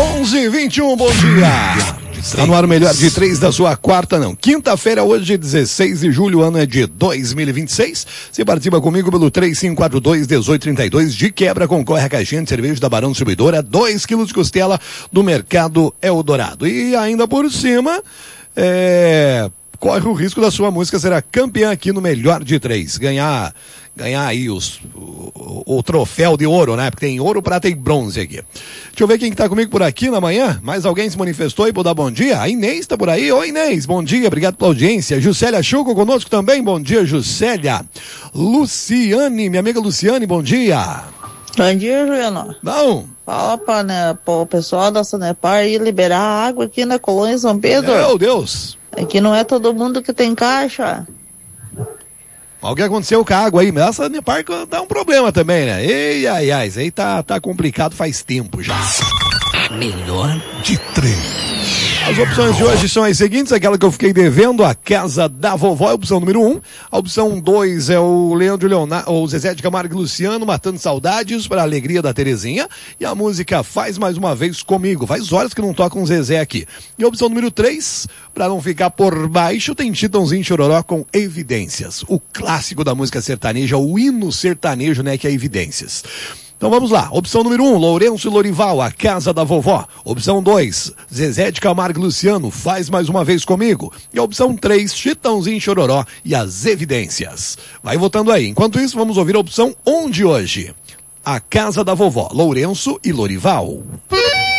11h21, bom dia. Está no ar o melhor de 3 da sua quinta-feira, hoje, 16 de julho, ano é de 2026. Você participa comigo pelo 3542-1832. De quebra, concorre a caixinha de cerveja da Barão Distribuidora, 2 quilos de costela do Mercado Eldorado. E ainda por cima, corre o risco da sua música ser a campeã aqui no melhor de 3. Ganhar aí o troféu de ouro, né? Porque tem ouro, prata e bronze aqui. Deixa eu ver quem que tá comigo por aqui na manhã. Mais alguém se manifestou aí para dar bom dia? A Inês tá por aí. Oi, Inês, bom dia, obrigado pela audiência. Juscelia Chuco conosco também, bom dia, Juscelia. Luciane, minha amiga Luciane, bom dia. Bom dia, Juliano. Não. Fala pro pessoal da Sanepar ir liberar a água aqui na colônia São Pedro. Meu Deus. Aqui não é todo mundo que tem caixa. O que aconteceu com a água aí? Mas essa Sanepar dá um problema também, né? Ei, ai, isso aí tá complicado faz tempo já. Melhor de 3. As opções de hoje são as seguintes: aquela que eu fiquei devendo, a Casa da Vovó, é a opção número 1. A opção 2 é o Leandro Leonardo, ou Zezé de Camargo e Luciano, Matando Saudades, para a alegria da Terezinha. E a música Faz Mais Uma Vez Comigo. Faz horas que não toca um Zezé aqui. E a opção número 3, para não ficar por baixo, tem Chitãozinho Chororó com Evidências. O clássico da música sertaneja, o hino sertanejo, né, que é Evidências. Então vamos lá, opção número 1, Lourenço e Lorival, a Casa da Vovó. Opção 2, Zezé de Camargo e Luciano, Faz Mais Uma Vez Comigo. E a opção 3, Chitãozinho Chororó e as Evidências. Vai votando aí. Enquanto isso, vamos ouvir a opção 1 de hoje. A Casa da Vovó, Lourenço e Lorival.